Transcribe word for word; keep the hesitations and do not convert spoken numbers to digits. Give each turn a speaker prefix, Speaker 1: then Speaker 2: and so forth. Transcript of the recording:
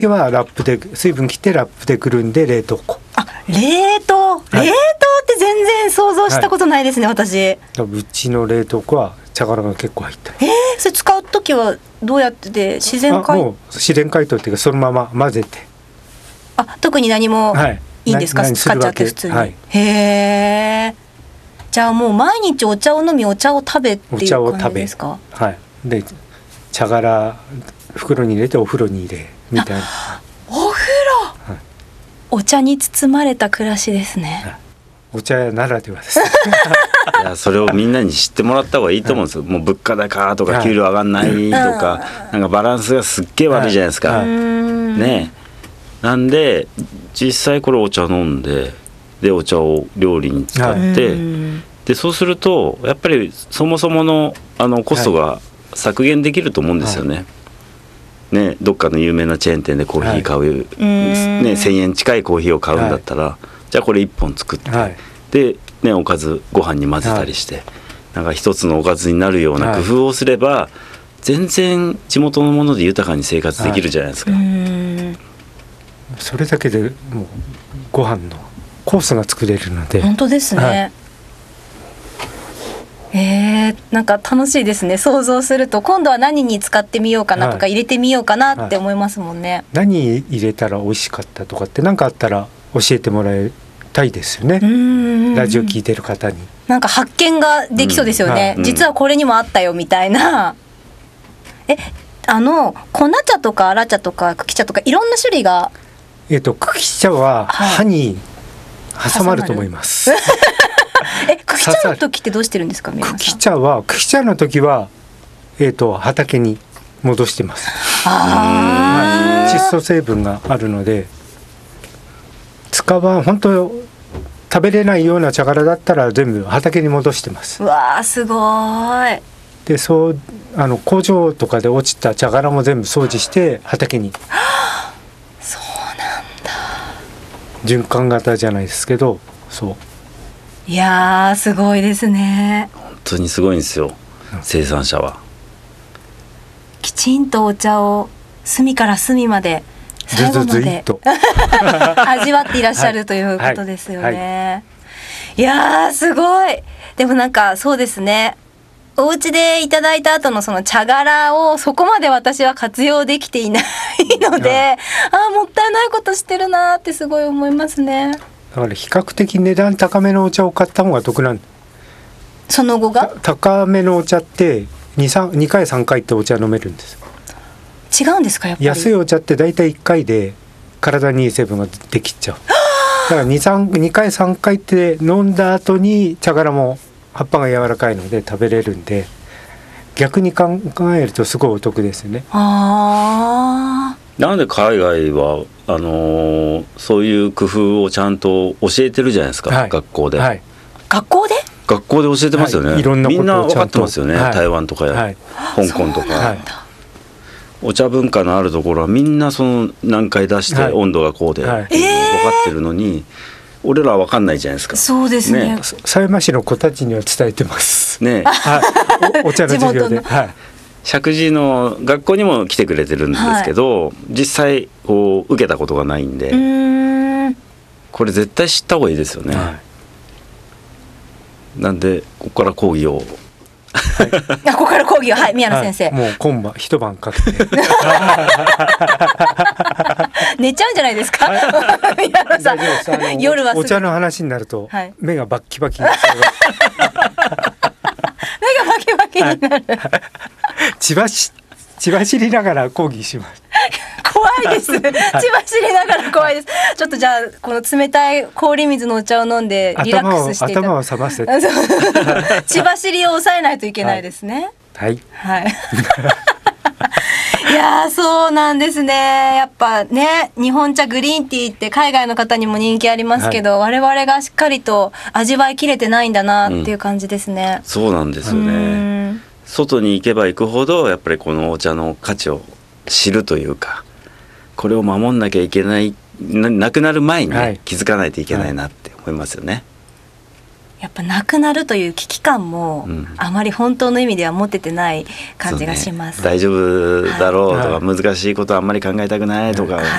Speaker 1: はラップで水分切ってラップでくるんで冷凍庫。
Speaker 2: あ、冷凍、はい、冷凍って全然想像したことないですね、はい、私。
Speaker 1: うちの冷凍庫は茶殻が結構入ってる。
Speaker 2: えー、それ使うときはどうやってで自然解凍？も
Speaker 1: う自然解凍っていうかそのまま混ぜて。
Speaker 2: あ、特に何もいいんですか、
Speaker 1: はい、
Speaker 2: 使っちゃって普通に。
Speaker 1: はい、
Speaker 2: へえ。じゃあもう毎日お茶を飲みお茶を食べっていう感じですか？
Speaker 1: はい。で茶殻袋に入れてお風呂に入れみたいな。
Speaker 2: お風呂、はい、お茶に包まれた暮らしですね。はい、
Speaker 1: お茶屋ならではです。
Speaker 3: いやそれをみんなに知ってもらった方がいいと思うんですよ。もう物価高とか給料上がんないとか、なんかバランスがすっげえ悪いじゃないですか。ねえ。なんで実際これお茶飲んで、でお茶を料理に使って、でそうするとやっぱりそもそものあのコストが削減できると思うんですよね。ね、どっかの有名なチェーン店でコーヒー買う、ね、せんえん近いコーヒーを買うんだったら、じゃあこれいっぽん作って、で、ね、おかずご飯に混ぜたりして、なんか一つのおかずになるような工夫をすれば、全然地元のもので豊かに生活できるじゃないですか。
Speaker 1: それだけでもうご飯のコースが作れるので。
Speaker 2: 本当ですね。はい、えー、なんか楽しいですね。想像すると今度は何に使ってみようかなとか、はい、入れてみようかなって思いますもんね。はい、
Speaker 1: 何入れたら美味しかったとかって何かあったら教えてもらいたいですよね。ラジオ聞いてる方に
Speaker 2: なんか発見ができそうですよね。はい、実はこれにもあったよみたいな。え、あの粉茶とか粗茶とか茎茶とかいろんな種類が。
Speaker 1: えっと茎茶は歯に挟まると思います。
Speaker 2: え、茎茶の時ってどうしてるんですか？
Speaker 1: 茎茶は茎茶の時は、えー、と畑に戻してます。あ、はい、窒素成分があるので、使わ本当食べれないような茶殻だったら全部畑に戻してます。
Speaker 2: うわー、すごい。
Speaker 1: でそうあの工場とかで落ちた茶殻も全部掃除して畑に。
Speaker 2: そうなんだ。
Speaker 1: 循環型じゃないですけど、そう。
Speaker 2: いやーすごいですね。
Speaker 3: 本当にすごいんですよ、生産者は。
Speaker 2: きちんとお茶を隅から隅まで最後まで味わっていらっしゃるということですよね。はいはい、いやーすごい。でもなんかそうですね、お家でいただいた後のその茶殻をそこまで私は活用できていないので、ああもったいないことしてるなってすごい思いますね。
Speaker 1: だから比較的値段高めのお茶を買った方が得なんだ。
Speaker 2: その後が
Speaker 1: 高めのお茶って 2, にかいさんかいってお茶飲めるんです。
Speaker 2: 違うんですか？やっぱり
Speaker 1: 安いお茶ってだいたいいっかいで体にいい成分ができちゃう。だから 2, にかいさんかいって飲んだ後に茶殻も葉っぱが柔らかいので食べれるんで、逆に考えるとすごいお得ですよね。
Speaker 2: あー、
Speaker 3: なんで海外はあのー、そういう工夫をちゃんと教えてるじゃないですか、はい、学校で、はい、
Speaker 2: 学校で
Speaker 3: 学校で教えてますよね。はい、いろんなことをみんな分かってますよね。はい、台湾とか、はい、香港とか、はい、お茶文化のあるところはみんなその何回出して温度がこうで、はい、分かってるのに、えー、俺らは分かんないじゃないですか。
Speaker 2: そうですね。
Speaker 1: 狭山市の子たちには伝えてます
Speaker 3: ね。
Speaker 1: はい、お, お茶の授業で、はい、
Speaker 3: 石神の学校にも来てくれてるんですけど、はい、実際こう受けたことがないんで、うーん、これ絶対知った方がいいですよね。はい、なんでここから講義を、
Speaker 2: はい、ここから講義を、はい、宮野先生、
Speaker 1: はい、もう今晩一晩かけて
Speaker 2: 寝ちゃうんじゃないですか、はい、宮野さん。夜はすぐ
Speaker 1: お茶の話になると、はい、目がバッキバキになる
Speaker 2: 目がバキバキになる
Speaker 1: 千葉市千葉知りながら講義します。
Speaker 2: 怖いです。千葉知りながら怖いです。ちょっとじゃあこの冷たい氷水のお茶を飲んでリラックスして
Speaker 1: 頭を冷ませて
Speaker 2: 千葉知りを抑えないといけないですね。
Speaker 1: はい
Speaker 2: はい、はいいやそうなんですね。やっぱね、日本茶グリーンティーって海外の方にも人気ありますけど、はい、我々がしっかりと味わいきれてないんだなっていう感じですね。
Speaker 3: うん、そうなんですよね。外に行けば行くほどやっぱりこのお茶の価値を知るというか、これを守んなきゃいけない な, なくなる前に、ね、はい、気づかないといけないなって思いますよね。
Speaker 2: やっぱなくなるという危機感もあまり本当の意味では持ててない感じがします、
Speaker 3: ね、大丈夫だろうとか、はい、難しいことはあんまり考えたくないとか、は